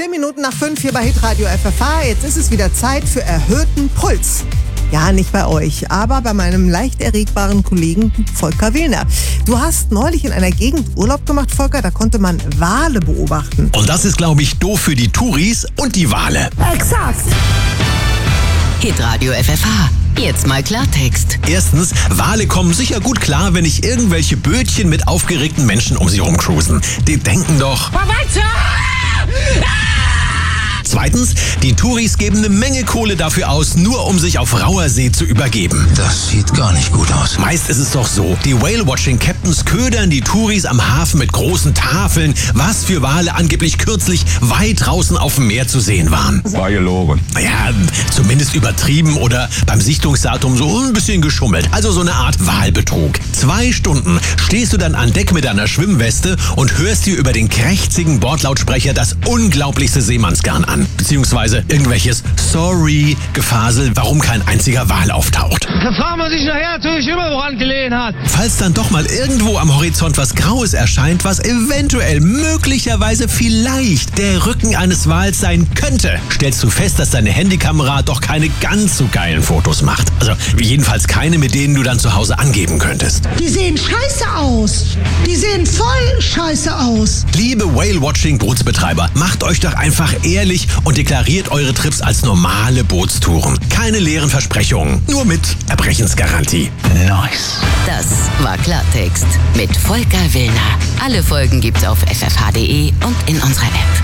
10 Minuten nach 5 hier bei Hitradio FFH. Jetzt ist es wieder Zeit für erhöhten Puls. Ja, nicht bei euch, aber bei meinem leicht erregbaren Kollegen Volker Willner. Du hast neulich in einer Gegend Urlaub gemacht, Volker, da konnte man Wale beobachten. Und das ist, glaube ich, doof für die Touris und die Wale. Exakt! Hitradio FFH. Jetzt mal Klartext. Erstens, Wale kommen sicher gut klar, wenn nicht irgendwelche Bötchen mit aufgeregten Menschen um sie rumcruisen. Die denken doch... Zweitens, die Touris geben eine Menge Kohle dafür aus, nur um sich auf rauer See zu übergeben. Das sieht gar nicht gut aus. Meist ist es doch so, die Whale-Watching-Captains ködern die Touris am Hafen mit großen Tafeln, was für Wale angeblich kürzlich weit draußen auf dem Meer zu sehen waren. War gelogen. Naja, zumindest übertrieben oder beim Sichtungsdatum so ein bisschen geschummelt. Also so eine Art Walbetrug. 2 Stunden stehst du dann an Deck mit deiner Schwimmweste und hörst dir über den krächzigen Bordlautsprecher das unglaublichste Seemannsgarn an. Beziehungsweise irgendwelches Sorry-Gefasel, warum kein einziger Wal auftaucht. Bevor man sich nachher natürlich immer woran gelehnt hat. Falls dann doch mal irgendwo am Horizont was Graues erscheint, was eventuell, möglicherweise, vielleicht der Rücken eines Wals sein könnte, stellst du fest, dass deine Handykamera doch keine ganz so geilen Fotos macht. Also jedenfalls keine, mit denen du dann zu Hause angeben könntest. Die sehen scheiße aus. Die sehen voll scheiße aus. Liebe Whale-Watching-Bootsbetreiber, macht euch doch einfach ehrlich und deklariert eure Trips als normale Bootstouren. Keine leeren Versprechungen, nur mit Erbrechensgarantie. Nice. Das war Klartext mit Volker Willner. Alle Folgen gibt's auf ffh.de und in unserer App.